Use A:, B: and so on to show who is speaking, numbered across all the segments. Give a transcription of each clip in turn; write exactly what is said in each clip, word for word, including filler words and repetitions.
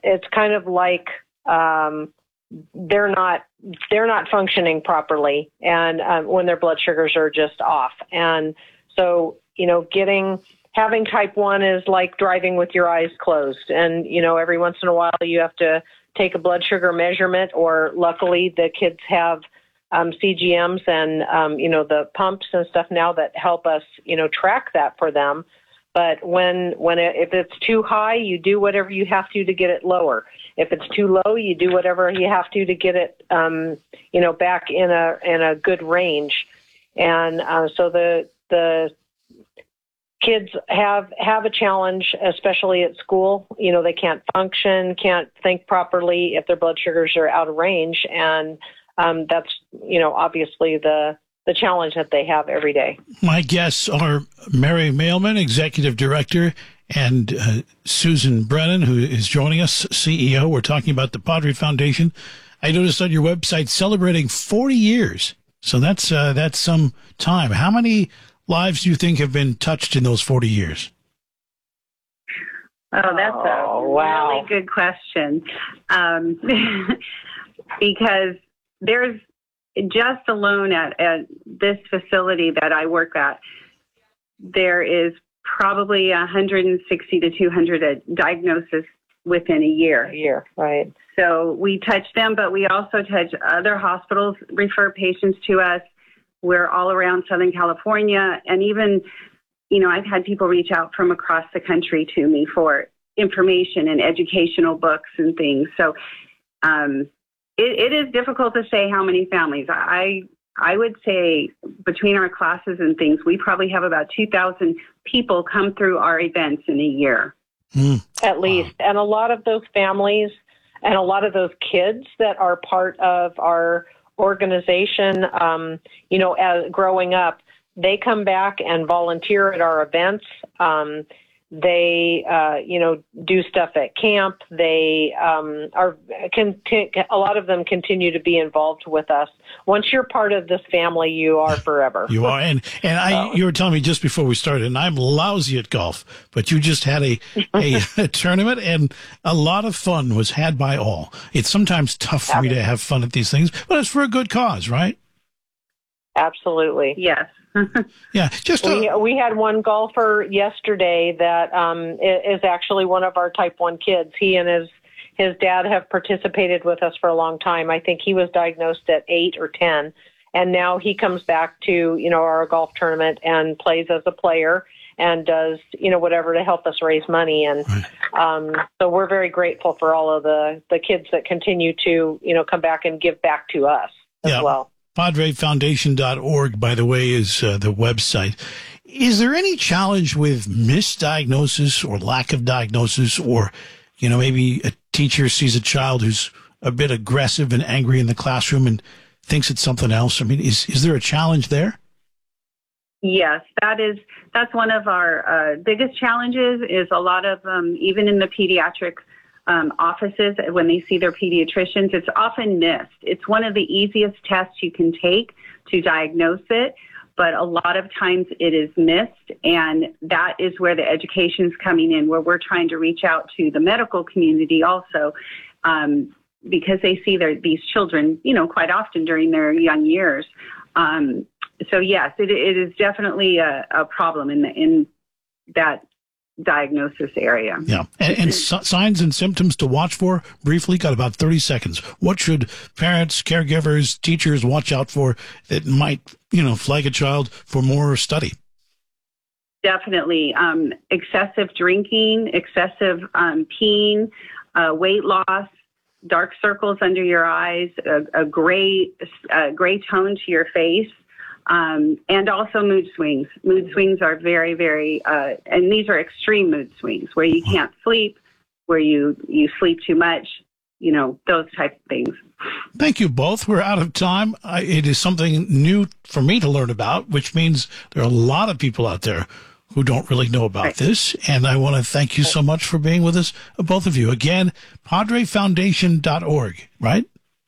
A: it's kind of like um, they're not they're not functioning properly, and um, when their blood sugars are just off. And so, you know, getting having type one is like driving with your eyes closed, and you know, every once in a while you have to take a blood sugar measurement, or luckily the kids have um, C G Ms and um, you know, the pumps and stuff now that help us, you know, track that for them. But when when it, if it's too high, you do whatever you have to to get it lower. If it's too low, you do whatever you have to to get it, um, you know, back in a in a good range. And uh, so the the kids have have a challenge, especially at school. You know, they can't function, can't think properly if their blood sugars are out of range, and um, that's, you know, obviously the the challenge that they have every day.
B: My guests are Mary Mailman, Executive Director, and uh, Susan Brennan, who is joining us, C E O. We're talking about the Padre Foundation. I noticed on your website celebrating forty years. So that's uh, that's some time. How many lives do you think have been touched in those forty years?
C: Oh, that's a
A: oh, wow.
C: really good question. Um, because there's just alone at, at this facility that I work at, there is probably one hundred sixty to two hundred diagnoses within a year.
A: A year, right.
C: So we touch them, but we also touch other hospitals, refer patients to us. We're all around Southern California. And even, you know, I've had people reach out from across the country to me for information and educational books and things. So um, it, it is difficult to say how many families. I I would say between our classes and things, we probably have about two thousand people come through our events in a year.
B: Mm.
A: At least. Wow. And a lot of those families and a lot of those kids that are part of our organization, um, you know, as growing up, they come back and volunteer at our events. Um, they, uh, you know, do stuff at camp. They um, are, can, a lot of them continue to be involved with us. Once you're part of this family, you are forever.
B: You are. And, and I, you were telling me just before we started, and I'm lousy at golf, but you just had a, a, a tournament, and a lot of fun was had by all. It's sometimes tough for me to have fun at these things, but it's for a good cause, right?
A: Absolutely.
C: Yes.
B: Yeah, just a,
A: we we had one golfer yesterday that um, is actually one of our type one kids. He and his his dad have participated with us for a long time. I think he was diagnosed at eight or ten, and now he comes back to, you know, our golf tournament and plays as a player and does, you know, whatever to help us raise money. And um, so we're very grateful for all of the the kids that continue to, you know, come back and give back to us as
B: yeah.
A: well.
B: Padre Foundation dot org, by the way, is uh, the website. Is there any challenge with misdiagnosis or lack of diagnosis, or, you know, maybe a teacher sees a child who's a bit aggressive and angry in the classroom and thinks it's something else? I mean, is is there a challenge there?
C: Yes, that is, that's one of our uh, biggest challenges is a lot of, um, even in the pediatric Um, offices, when they see their pediatricians, it's often missed. It's one of the easiest tests you can take to diagnose it, but a lot of times it is missed, and that is where the education is coming in, where we're trying to reach out to the medical community also, um, because they see their, these children, you know, quite often during their young years. Um, so yes, it, it is definitely a, a problem in the, in that diagnosis area.
B: Yeah. And, and s- signs and symptoms to watch for, briefly, got about thirty seconds. What should parents, caregivers, teachers watch out for that might, you know, flag a child for more study?
C: Definitely. Um, excessive drinking, excessive um, peeing, uh, weight loss, dark circles under your eyes, a, a gray, a gray tone to your face. Um, and also mood swings. Mood swings are very, very, uh, and these are extreme mood swings where you can't sleep, where you, you sleep too much, you know, those type of things.
B: Thank you both. We're out of time. I, it is something new for me to learn about, which means there are a lot of people out there who don't really know about right. this. And I want to thank you so much for being with us, both of you. Again, Padre Foundation dot org, right?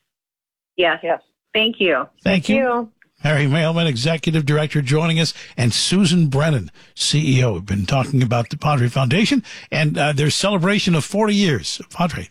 C: Yes. Yes. Thank you.
B: Thank,
A: thank
B: you.
A: you.
B: Harry Mailman, Executive Director, joining us, and Susan Brennan, C E O. We've been talking about the Padre Foundation and uh, their celebration of forty years. Padre.